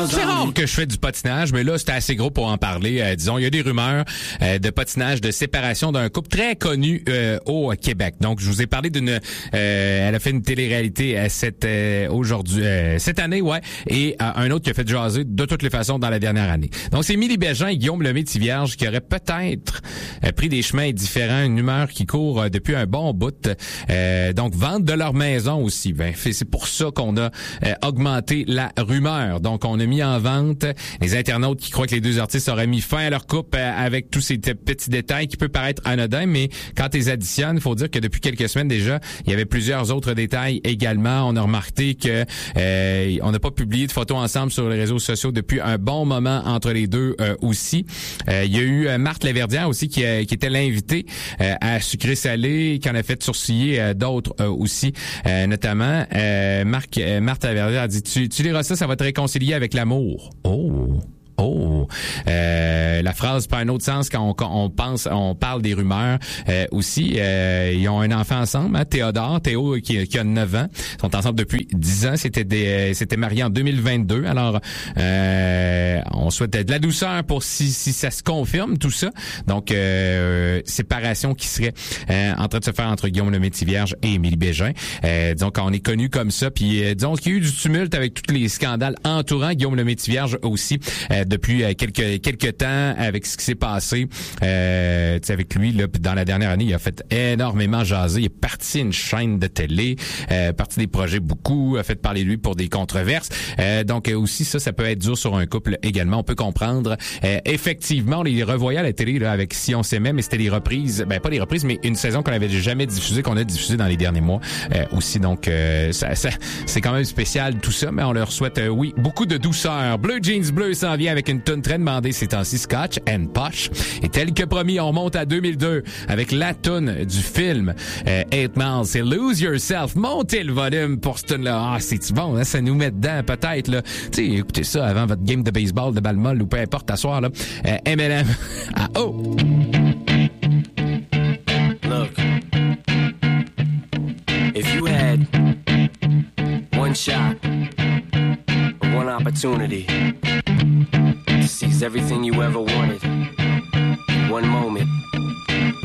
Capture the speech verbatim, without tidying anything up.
C'est rare que je fais du patinage, mais là, c'était assez gros pour en parler. Euh, disons, il y a des rumeurs euh, de patinage, de séparation d'un couple très connu euh, au Québec. Donc, je vous ai parlé d'une... Euh, elle a fait une télé-réalité euh, cette, euh, aujourd'hui, euh, cette année, ouais, et euh, un autre qui a fait jaser de toutes les façons dans la dernière année. Donc, c'est Émilie Bégin et Guillaume Lemay-Tivierge qui auraient peut-être euh, pris des chemins différents, une humeur qui court euh, depuis un bon bout. Euh, donc, vente de leur maison aussi. Ben, c'est pour ça qu'on a euh, augmenté la rumeur. Donc, on a mis en vente les internautes qui croient que les deux artistes auraient mis fin à leur couple euh, avec tous ces t- petits détails qui peuvent paraître anodins, mais quand ils additionnent, il faut dire que depuis quelques semaines déjà, il y avait plusieurs autres détails également. On a remarqué que euh, on n'a pas publié de photos ensemble sur les réseaux sociaux depuis un bon moment entre les deux euh, aussi. Euh, il y a eu euh, Marthe Laverdière aussi qui, euh, qui était l'invitée euh, à Sucré Salé, qui en a fait sourciller euh, d'autres euh, aussi, euh, notamment euh, Marc, euh, Marthe Laverdière a dit tu, tu liras ça, ça va te réconcilier avec l'amour. Oh! Oh, euh, la phrase prend un autre sens quand on, quand on pense, on parle des rumeurs euh, aussi. Euh, ils ont un enfant ensemble, hein, Théodore, Théo qui, qui a neuf ans. Ils sont ensemble depuis dix ans. C'était des, c'était marié en deux mille vingt-deux. Alors, euh, on souhaite de la douceur pour si, si ça se confirme tout ça. Donc, euh, séparation qui serait euh, en train de se faire entre Guillaume Lemay-Tivierge et Émilie Bégin. Euh, disons qu'on est connu comme ça. Puis, euh, disons qu'il y a eu du tumulte avec tous les scandales entourant Guillaume Lemay-Tivierge aussi. Euh, depuis euh, quelques quelques temps avec ce qui s'est passé euh, tu sais, avec lui là, dans la dernière année, il a fait énormément jaser, il est parti une chaîne de télé, euh, parti des projets beaucoup, a fait parler de lui pour des controverses. Euh, donc euh, aussi ça ça peut être dur sur un couple également, on peut comprendre. Euh, effectivement, on les revoyait à la télé là avec Si on s'aimait, mais c'était des reprises, ben pas des reprises mais une saison qu'on avait jamais diffusée, qu'on a diffusée dans les derniers mois euh, aussi. Donc euh, ça, ça c'est quand même spécial tout ça, mais on leur souhaite euh, oui, beaucoup de douceur. Bleu Jeans Bleu s'en vient avec une tune très demandée ces temps-ci, Scotch and Posh. Et tel que promis, on monte à deux mille deux avec la tune du film euh, Eight Miles. C'est Lose Yourself. Montez le volume pour cette tune-là. Ah, c'est bon, hein? Ça nous met dedans peut-être. Là. Tu sais, écoutez ça avant votre game de baseball, de balle molle ou peu importe à soir. Là. Euh, M L M. Ah, oh! Look, if you had one shot, one opportunity to seize everything you ever wanted, one moment,